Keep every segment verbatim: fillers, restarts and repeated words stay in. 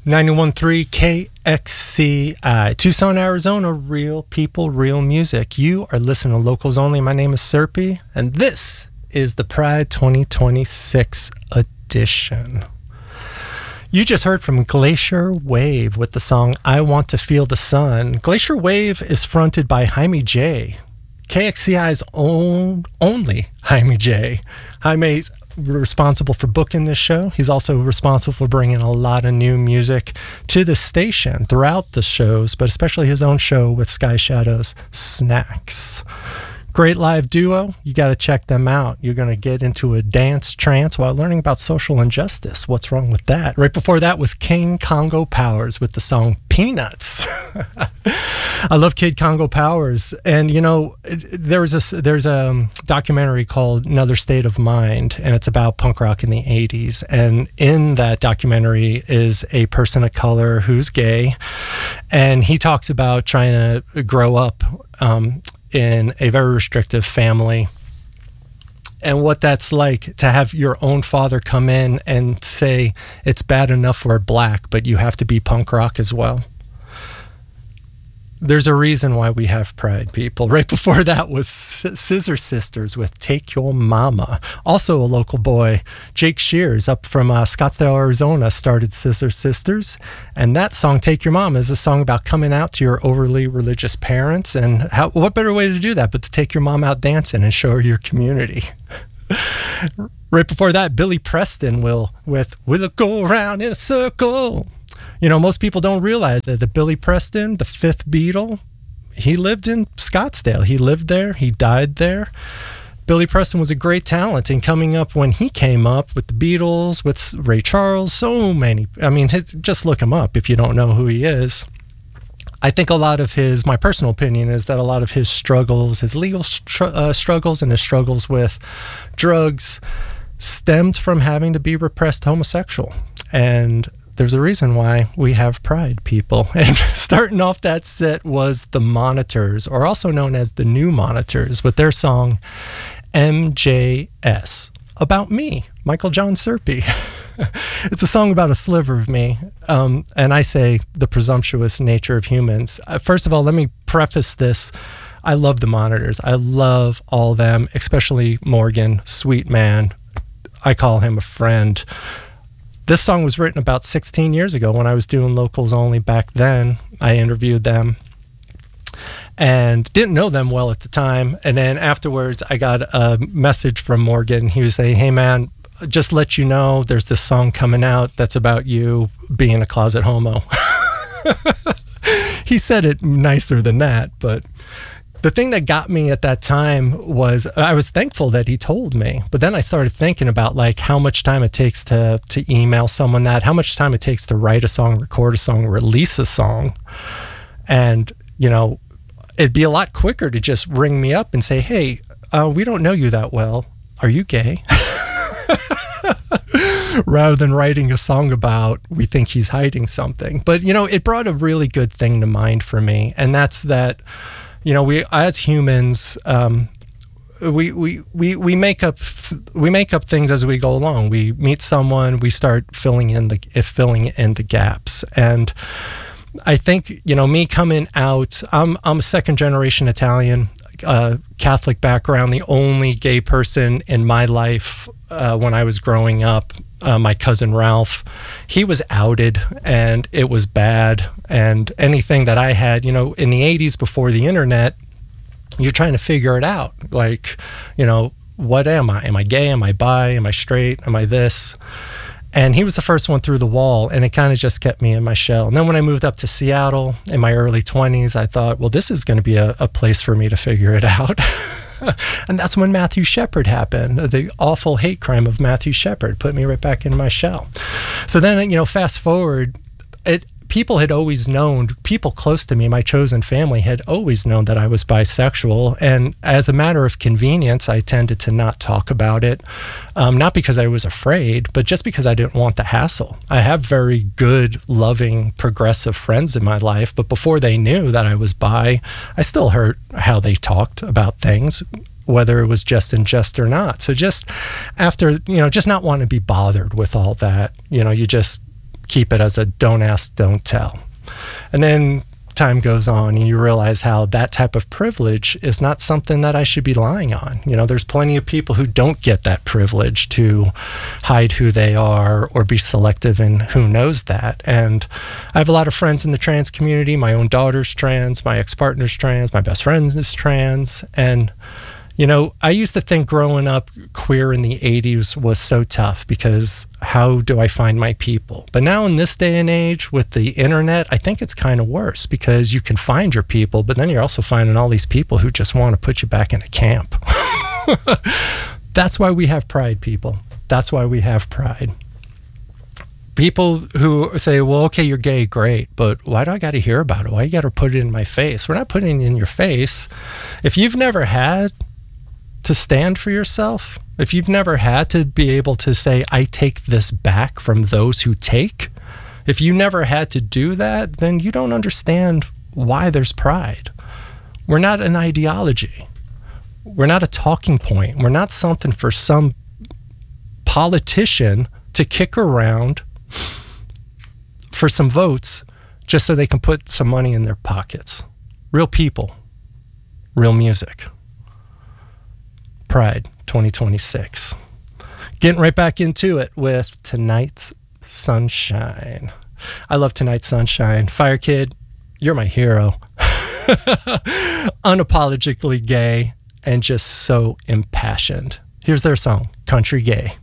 ninety-one point three K X C I, Tucson, Arizona, real people, real music. You are listening to Locals Only. My name is Serpy, and this is the Pride twenty twenty-six edition. You just heard from Glacier Wave with the song I Want to Feel the Sun. Glacier Wave is fronted by Jaime J, K X C I's own only Jaime J. Jaime's responsible for booking this show. He's also responsible for bringing a lot of new music to the station throughout the shows, but especially his own show with Sky Shadows Snacks. Great live duo. You got to check them out. You're going to get into a dance trance while learning about social injustice. What's wrong with that? Right before that was King Congo Powers with the song Peanuts. I love Kid Congo Powers. And, you know, there's a, there's a documentary called Another State of Mind, and it's about punk rock in the eighties. And in that documentary is a person of color who's gay. And he talks about trying to grow up um, in a very restrictive family, and what that's like to have your own father come in and say it's bad enough we're black, but you have to be punk rock as well. There's a reason why we have pride, people. Right before that was Scissor Sisters with Take Your Mama. Also a local boy, Jake Shears, up from uh, Scottsdale, Arizona, started Scissor Sisters. And that song, Take Your Mama, is a song about coming out to your overly religious parents. And how, what better way to do that but to take your mom out dancing and show her your community? Right before that, Billy Preston will with We'll Go Around in a Circle. You know, most people don't realize that the Billy Preston, the fifth Beatle, he lived in Scottsdale. He lived there. He died there. Billy Preston was a great talent, and coming up when he came up with the Beatles, with Ray Charles, so many. I mean, his, just look him up if you don't know who he is. I think a lot of his, my personal opinion is that a lot of his struggles, his legal str- uh, struggles and his struggles with drugs stemmed from having to be repressed homosexual. And there's a reason why we have pride, people. And starting off that set was the Monitors, or also known as the New Monitors, with their song M J S, about me, Michael John Serpy. It's a song about a sliver of me, um, and I say the presumptuous nature of humans. Uh, first of all, let me preface this. I love the Monitors. I love all of them, especially Morgan, sweet man. I call him a friend. This song was written about sixteen years ago when I was doing Locals Only back then. I interviewed them and didn't know them well at the time. And then afterwards, I got a message from Morgan. He was saying, hey, man, just let you know there's this song coming out that's about you being a closet homo. He said it nicer than that, but the thing that got me at that time was I was thankful that he told me, but then I started thinking about like how much time it takes to to email someone that, how much time it takes to write a song, record a song, release a song. And, you know, it'd be a lot quicker to just ring me up and say, hey, uh, we don't know you that well. Are you gay? Rather than writing a song about we think he's hiding something. But, you know, it brought a really good thing to mind for me. And that's that, you know, we as humans, um, we, we we we make up we make up things as we go along. We meet someone, we start filling in the if filling in the gaps. And I think, you know, me coming out, I'm I'm a second generation Italian, uh, Catholic background. The only gay person in my life uh, when I was growing up, uh, my cousin Ralph, he was outed, and it was bad. And anything that I had, you know, in the eighties before the internet, you're trying to figure it out. Like, you know, what am I? Am I gay? Am I bi? Am I straight? Am I this? And he was the first one through the wall, and it kind of just kept me in my shell. And then when I moved up to Seattle in my early twenties, I thought, well, this is going to be a, a place for me to figure it out. And that's when Matthew Shepard happened. The awful hate crime of Matthew Shepard put me right back in my shell. So then, you know, fast forward, it people had always known, people close to me, my chosen family, had always known that I was bisexual. And as a matter of convenience, I tended to not talk about it. Um, not because I was afraid, but just because I didn't want the hassle. I have very good, loving, progressive friends in my life, but before they knew that I was bi, I still heard how they talked about things, whether it was just in jest or not. So just after, you know, just not wanting to be bothered with all that, you know, you just keep it as a don't ask, don't tell. And then time goes on and you realize how that type of privilege is not something that I should be lying on. You know, there's plenty of people who don't get that privilege to hide who they are or be selective in who knows that. And I have a lot of friends in the trans community. My own daughter's trans, my ex-partner's trans, my best friend is trans. And you know, I used to think growing up queer in the eighties was so tough because how do I find my people? But now in this day and age with the internet, I think it's kind of worse because you can find your people, but then you're also finding all these people who just want to put you back in a camp. That's why we have pride, people. That's why we have pride. People who say, well, okay, you're gay, great, but why do I got to hear about it? Why you got to put it in my face? We're not putting it in your face. If you've never had to stand for yourself, if you've never had to be able to say, I take this back from those who take, if you never had to do that, then you don't understand why there's pride. We're not an ideology. We're not a talking point. We're not something for some politician to kick around for some votes just so they can put some money in their pockets. Real people, real music. Pride twenty twenty-six. Getting right back into it with Tonight's Sunshine. I love Tonight's Sunshine. Fire Kid, you're my hero. Unapologetically gay and just so impassioned. Here's their song, Country Gay.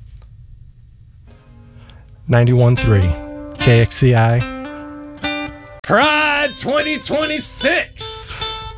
ninety-one point three K X C I. Pride twenty twenty-six.